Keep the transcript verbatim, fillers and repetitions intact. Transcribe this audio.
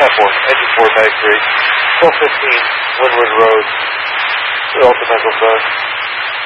four, engine four, Mag three, twelve fifteen, Windward Road, Delta Microphone.